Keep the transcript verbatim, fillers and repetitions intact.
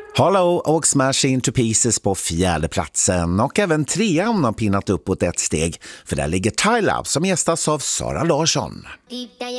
Hollow och Smash Into Pieces på fjärde platsen, och även trean har pinnat uppåt ett steg, för där ligger Ty Love som gästas av Sara Larsson. Deep down